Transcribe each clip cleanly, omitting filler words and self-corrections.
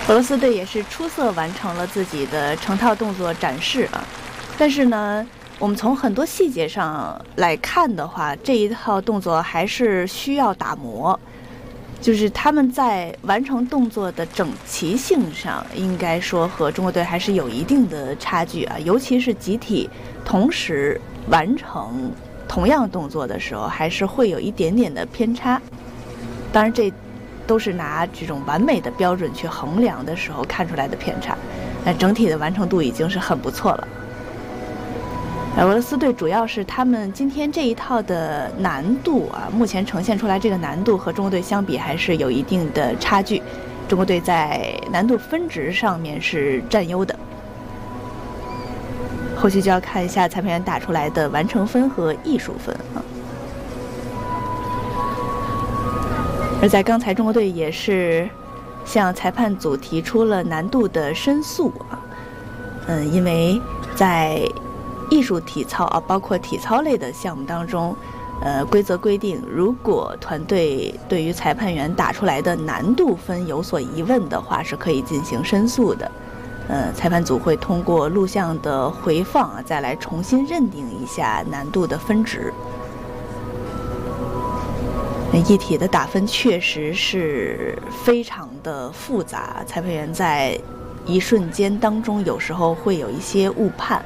俄罗斯队也是出色完成了自己的成套动作展示啊，但是呢，我们从很多细节上来看的话，这一套动作还是需要打磨，就是他们在完成动作的整齐性上，应该说和中国队还是有一定的差距啊，尤其是集体同时完成同样动作的时候，还是会有一点点的偏差。当然这都是拿这种完美的标准去衡量的时候看出来的偏差，那整体的完成度已经是很不错了。俄罗斯队主要是他们今天这一套的难度啊，目前呈现出来这个难度和中国队相比还是有一定的差距，中国队在难度分值上面是占优的。后续就要看一下裁判员打出来的完成分和艺术分啊。而在刚才，中国队也是向裁判组提出了难度的申诉啊，因为在艺术体操啊，包括体操类的项目当中，规则规定，如果团队对于裁判员打出来的难度分有所疑问的话，是可以进行申诉的。裁判组会通过录像的回放啊，再来重新认定一下难度的分值。一体的打分确实是非常的复杂，裁判员在一瞬间当中有时候会有一些误判。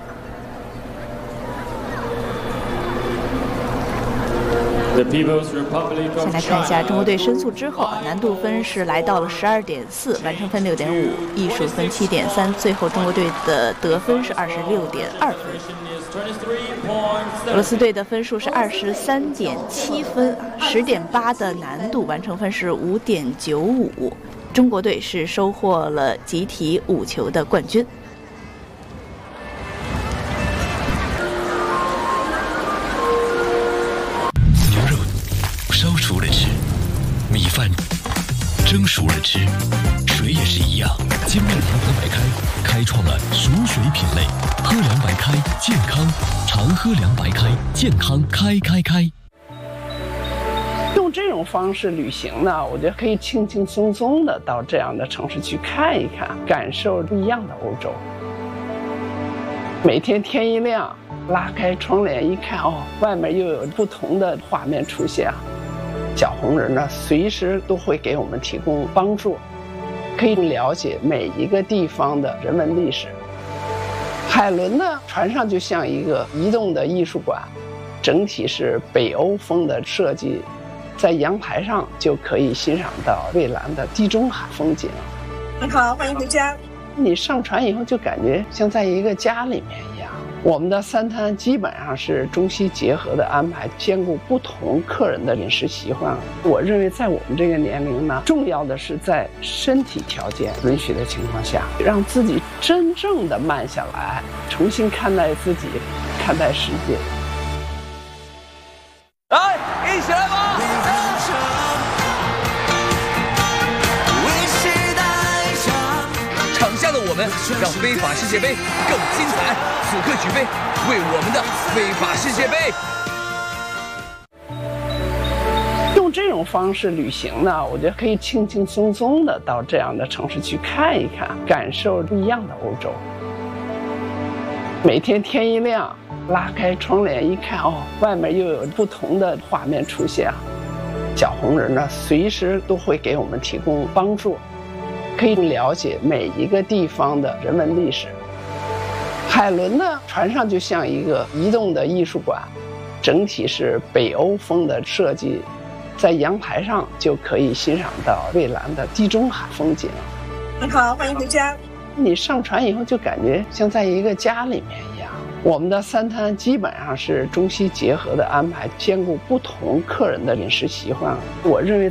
先来看一下中国队申诉之后，难度分是来到了12.4，完成分6.5，艺术分7.3，最后中国队的得分是26.2分。俄罗斯队的分数是23.7分，10.8的难度，完成分是5.95。中国队是收获了集体5球的冠军。 牛肉烧熟了吃，米饭蒸熟了吃，水也是一样。精酿银河白开开创了熟水品类，喝凉白开健康，常喝凉白开健康开。 用这种方式旅行呢，我觉得可以轻轻松松的到这样的城市去看一看，感受不一样的欧洲。每天天一亮，拉开窗帘一看，外面又有不同的画面出现。小红人呢，随时都会给我们提供帮助，可以了解每一个地方的人文历史。海伦呢，船上就像一个移动的艺术馆，整体是北欧风的设计，在阳台上就可以欣赏到蔚蓝的地中海风景。 你好，欢迎回家。 你上船以后就感觉像在一个家里面一样。我们的3餐基本上是中西结合的安排，兼顾不同客人的饮食习惯。我认为在我们这个年龄呢，重要的是在身体条件允许的情况下，让自己真正的慢下来，重新看待自己，看待世界。 来，一起来吧！场下的我们让非法世界杯更精彩，此刻举杯，为我们的非法世界杯。 用这种方式旅行呢，我觉得可以轻轻松松的到这样的城市去看一看，感受不一样的欧洲。每天天一亮，拉开窗帘一看，外面又有不同的画面出现。小红人呢，随时都会给我们提供帮助，可以了解每一个地方的人文历史。海伦呢，船上就像一个移动的艺术馆，整体是北欧风的设计，在阳台上就可以欣赏到蔚蓝的地中海风景。 你好，欢迎回家。 你上船以后就感觉像在一个家里面一样。我们的3餐基本上是中西结合的安排，兼顾不同客人的饮食习惯。我认为